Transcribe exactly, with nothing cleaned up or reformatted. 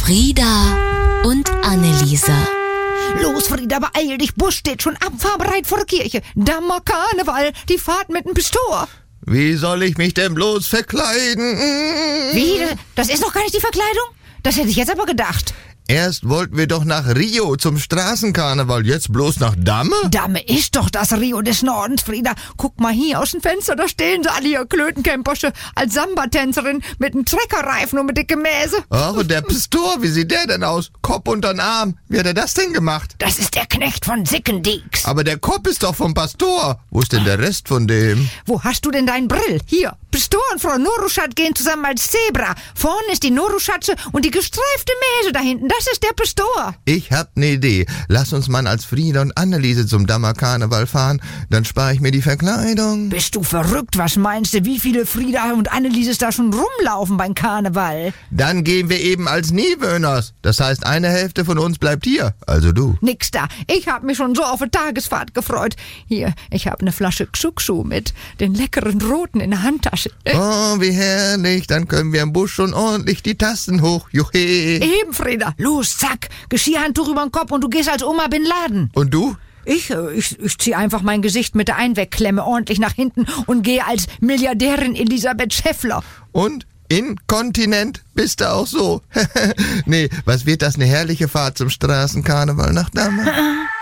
Frieda und Anneliese. Los, Frieda, beeil dich, Bus steht schon abfahrbereit vor der Kirche. Dammer Karneval, die Fahrt mit dem Pistor. Wie soll ich mich denn bloß verkleiden? Wie? Das ist noch gar nicht die Verkleidung? Das hätte ich jetzt aber gedacht. Erst wollten wir doch nach Rio zum Straßenkarneval, jetzt bloß nach Damme? Damme ist doch das Rio des Nordens, Frieda. Guck mal hier aus dem Fenster, da stehen sie alle, ihr Klötencampersche, als Samba-Tänzerin mit einem Treckerreifen und mit dicke Mäse. Ach, und der Pistor, wie sieht der denn aus? Kopf untern Arm. Wie hat er das denn gemacht? Das ist der Knecht von Sickendieks. Aber der Kopf ist doch vom Pastor. Wo ist denn der Rest von dem? Wo hast du denn deinen Brill? Hier, Pistor und Frau Noruschat gehen zusammen als Zebra. Vorne ist die Noruschatze und die gestreifte Mäse da hinten. Das ist der Pistor. Ich hab ne Idee. Lass uns mal als Frieda und Anneliese zum Dammer Karneval fahren. Dann spare ich mir die Verkleidung. Bist du verrückt? Was meinst du, wie viele Frieda und Annelieses da schon rumlaufen beim Karneval? Dann gehen wir eben als Niewöhners. Das heißt, eine Hälfte von uns bleibt hier. Also du. Nix da. Ich hab mich schon so auf eine Tagesfahrt gefreut. Hier, ich hab eine Flasche Xuxu mit den leckeren Roten in der Handtasche. Oh, wie herrlich. Dann können wir im Bus schon ordentlich die Tasten hoch. Juhe. Eben, Frieda. Los, zack. Geschirrhandtuch über den Kopf und du gehst als Oma Bin Laden. Und du? Ich, ich, ich zieh einfach mein Gesicht mit der Einwegklemme ordentlich nach hinten und gehe als Milliardärin Elisabeth Schäffler. Und? Inkontinent bist du auch so. Nee, was wird das, eine herrliche Fahrt zum Straßenkarneval nach Damme?